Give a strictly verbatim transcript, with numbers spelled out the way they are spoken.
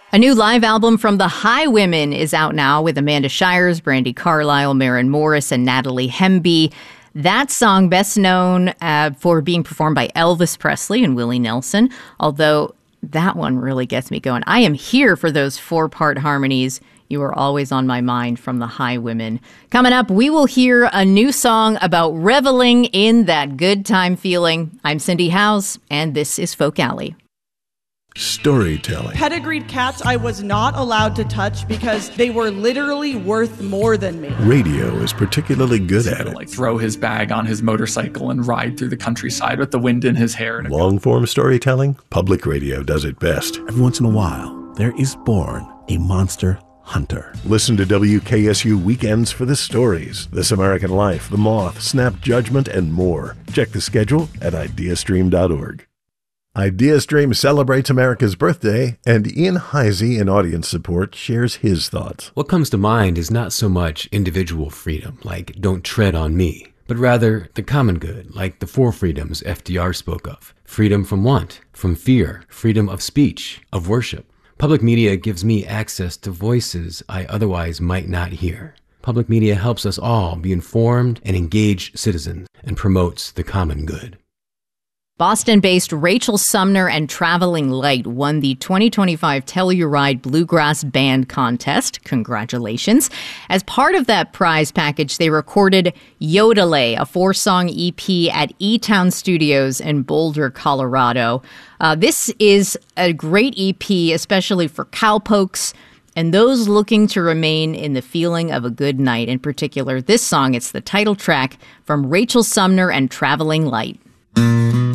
A new live album from the Highwomen is out now with Amanda Shires, Brandi Carlile, Maren Morris, and Natalie Hemby. That song best known uh, for being performed by Elvis Presley and Willie Nelson, although that one really gets me going. I am here for those four-part harmonies. You are always on my mind from the Highwomen. Coming up, we will hear a new song about reveling in that good time feeling. I'm Cindy Howes, and this is Folk Alley. Storytelling. Pedigreed cats I was not allowed to touch because they were literally worth more than me. Radio is particularly good at it. Like throw his bag on his motorcycle and ride through the countryside with the wind in his hair. Long-form storytelling, public radio does it best. Every once in a while, there is born a monster hunter. Listen to W K S U Weekends for the stories. This American Life, The Moth, Snap Judgment, and more. Check the schedule at ideastream dot org. IdeaStream celebrates America's birthday, and Ian Heisey, in audience support, shares his thoughts. What comes to mind is not so much individual freedom, like don't tread on me, but rather the common good, like the four freedoms F D R spoke of. Freedom from want, from fear, freedom of speech, of worship. Public media gives me access to voices I otherwise might not hear. Public media helps us all be informed and engaged citizens and promotes the common good. Boston-based Rachel Sumner and Traveling Light won the twenty twenty-five Telluride Bluegrass Band Contest. Congratulations. As part of that prize package, they recorded Yodelay, a four-song E P at E-Town Studios in Boulder, Colorado. Uh, this is a great E P, especially for cowpokes and those looking to remain in the feeling of a good night. In particular, this song, it's the title track from Rachel Sumner and Traveling Light.